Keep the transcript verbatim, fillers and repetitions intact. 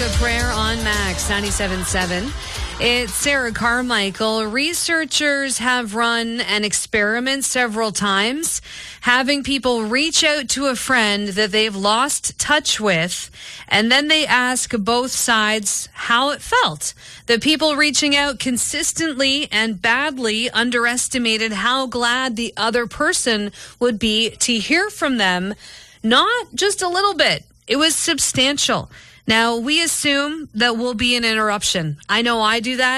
a Prayer on Max ninety-seven point seven. It's Sarah Carmichael. Researchers have run an experiment several times, having people reach out to a friend that they've lost touch with, and then they ask both sides how it felt. The people reaching out consistently and badly underestimated how glad the other person would be to hear from them. Not just a little bit. It was substantial. Now, we assume that will be an interruption. I know I do that.